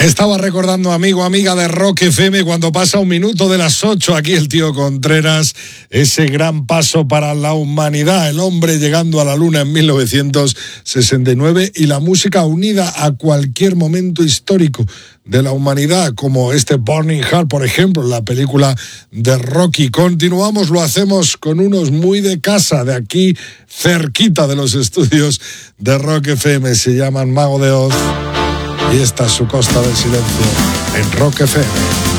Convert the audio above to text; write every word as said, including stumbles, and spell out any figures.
Estaba recordando, amigo, amiga de Rock F M, cuando pasa un minuto de las ocho, aquí el tío Contreras, ese gran paso para la humanidad, el hombre llegando a la luna en mil novecientos sesenta y nueve y la música unida a cualquier momento histórico de la humanidad, como este Burning Heart, por ejemplo, la película de Rocky. Continuamos, lo hacemos con unos muy de casa, de aquí cerquita de los estudios de Rock F M, se llaman Mago de Oz. Y esta es su Costa del Silencio en Rock F M.